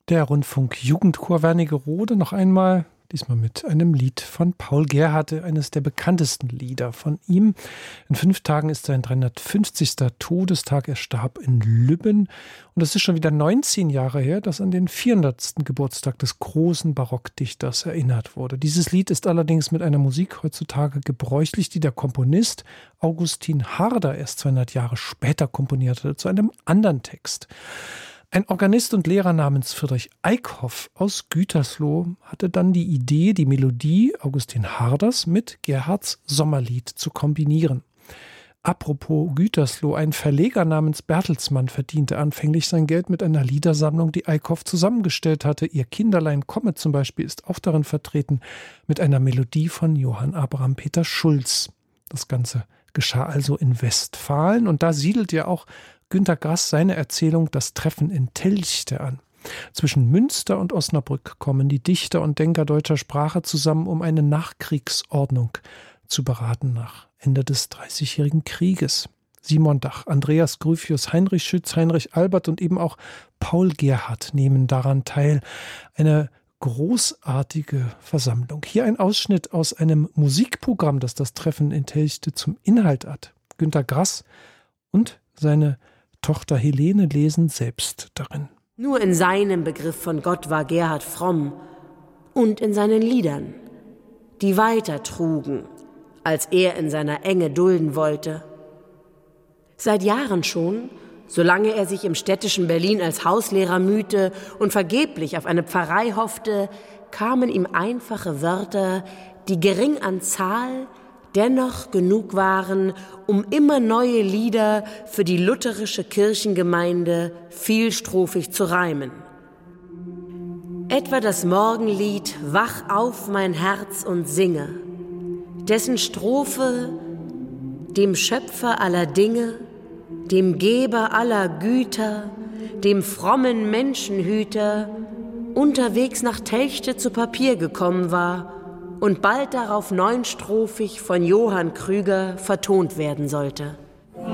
Der Rundfunk-Jugendchor Wernigerode noch einmal, diesmal mit einem Lied von Paul Gerhardt, eines der bekanntesten Lieder von ihm. In 5 Tagen ist sein 350. Todestag. Er starb in Lübben. Und es ist schon wieder 19 Jahre her, dass an den 400. Geburtstag des großen Barockdichters erinnert wurde. Dieses Lied ist allerdings mit einer Musik heutzutage gebräuchlich, die der Komponist Augustin Harder erst 200 Jahre später komponierte, zu einem anderen Text. Ein Organist und Lehrer namens Friedrich Eickhoff aus Gütersloh hatte dann die Idee, die Melodie Augustin Harders mit Gerhardts Sommerlied zu kombinieren. Apropos Gütersloh, ein Verleger namens Bertelsmann verdiente anfänglich sein Geld mit einer Liedersammlung, die Eickhoff zusammengestellt hatte. Ihr Kinderlein komme zum Beispiel ist auch darin vertreten, mit einer Melodie von Johann Abraham Peter Schulz. Das Ganze geschah also in Westfalen und da siedelt ja auch Günter Grass seine Erzählung Das Treffen in Telchte an. Zwischen Münster und Osnabrück kommen die Dichter und Denker deutscher Sprache zusammen, um eine Nachkriegsordnung zu beraten nach Ende des Dreißigjährigen Krieges. Simon Dach, Andreas Gryphius, Heinrich Schütz, Heinrich Albert und eben auch Paul Gerhardt nehmen daran teil. Eine großartige Versammlung. Hier ein Ausschnitt aus einem Musikprogramm, das das Treffen in Telchte zum Inhalt hat. Günter Grass und seine Tochter Helene lesen selbst darin. Nur in seinem Begriff von Gott war Gerhard fromm und in seinen Liedern, die weiter trugen, als er in seiner Enge dulden wollte. Seit Jahren schon, solange er sich im städtischen Berlin als Hauslehrer mühte und vergeblich auf eine Pfarrei hoffte, kamen ihm einfache Wörter, die gering an Zahl, dennoch genug waren, um immer neue Lieder für die lutherische Kirchengemeinde vielstrophig zu reimen. Etwa das Morgenlied Wach auf mein Herz und singe, dessen Strophe dem Schöpfer aller Dinge, dem Geber aller Güter, dem frommen Menschenhüter unterwegs nach Telchte zu Papier gekommen war und bald darauf 9-strophig von Johann Krüger vertont werden sollte.